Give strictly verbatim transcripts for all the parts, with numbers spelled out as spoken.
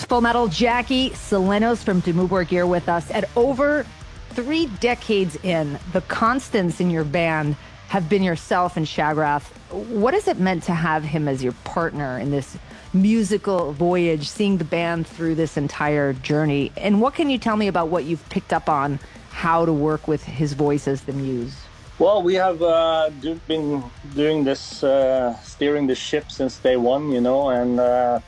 Full Metal Jackie Selenos from Dimmu Borgir with us. At over three decades in, the constants in your band have been yourself and Shagrath. What has it meant to have him as your partner in this musical voyage, seeing the band through this entire journey? And what can you tell me about what you've picked up on how to work with his voice as the muse? Well, we have uh, do, been doing this, uh, steering the ship since day one, you know, and uh,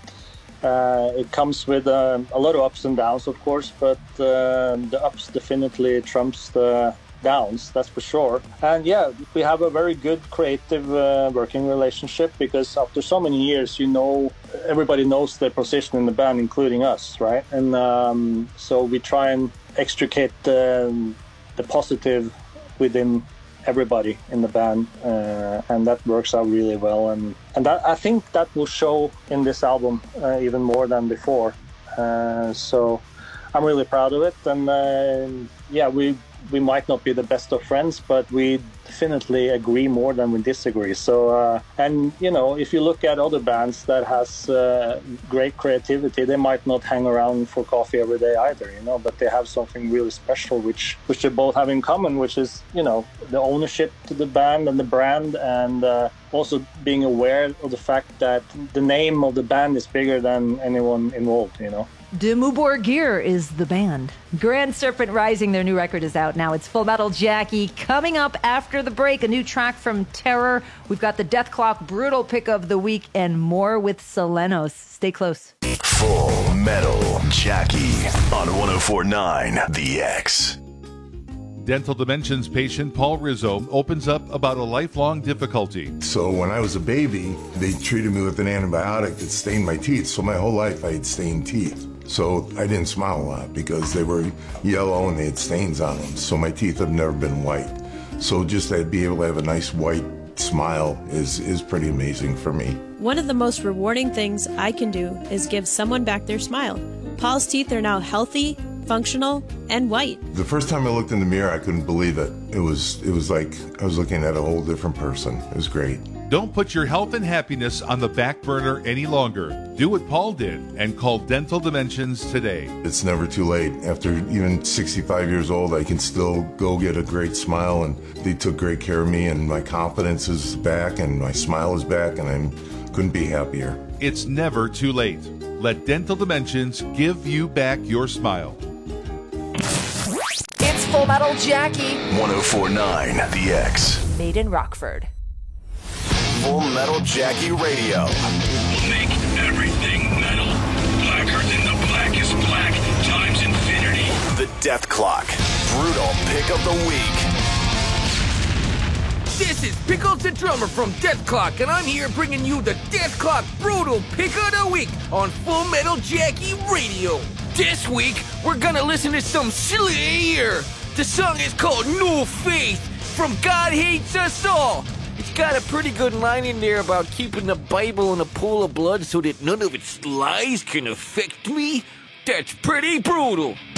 uh, it comes with uh, a lot of ups and downs, of course, but uh, the ups definitely trumps the downs, that's for sure. And yeah, we have a very good creative uh, working relationship because after so many years, you know, everybody knows their position in the band, including us, right? And um, so we try and extricate um, the positive within everybody in the band, uh, and that works out really well, and and that, I think that will show in this album uh, even more than before. Uh, so I'm really proud of it, and uh, yeah, we we might not be the best of friends, but we definitely agree more than we disagree. So uh, and you know, if you look at other bands that has uh, great creativity, they might not hang around for coffee every day either, you know, but they have something really special which which they both have in common, which is, you know, the ownership to the band and the brand, and uh, also being aware of the fact that the name of the band is bigger than anyone involved, you know. Dimmu Borgir is the band. Grand Serpent Rising, their new record, is out now. It's Full Metal Jackie. Coming up after the break, a new track from Terror. We've got the Death Clock Brutal Pick of the Week and more with Selenos. Stay close. Full Metal Jackie on one oh four point nine The X. Dental Dimensions patient Paul Rizzo opens up about a lifelong difficulty. So when I was a baby, they treated me with an antibiotic that stained my teeth. So my whole life I had stained teeth. So I didn't smile a lot because they were yellow and they had stains on them. So my teeth have never been white. So just to be able to have a nice white smile is, is pretty amazing for me. One of the most rewarding things I can do is give someone back their smile. Paul's teeth are now healthy, functional, and white. The first time I looked in the mirror, I couldn't believe it. It was it was like I was looking at a whole different person. It was great. Don't put your health and happiness on the back burner any longer. Do what Paul did and call Dental Dimensions today. It's never too late. After even sixty-five years old, I can still go get a great smile, and they took great care of me, and my confidence is back, and my smile is back, and I couldn't be happier. It's never too late. Let Dental Dimensions give you back your smile. It's Full Metal Jackie. one oh four point nine The X. Made in Rockford. Full Metal Jackie Radio. We'll make everything metal. Blacker than the blackest black times infinity. The Death Clock. Brutal Pick of the Week. This is Pickles the Drummer from Death Clock, and I'm here bringing you the Death Clock Brutal Pick of the Week on Full Metal Jackie Radio. This week, we're gonna listen to some Slayer. The song is called No Faith from God Hates Us All. It's got a pretty good line in there about keeping the Bible in a pool of blood so that none of its lies can affect me. That's pretty brutal.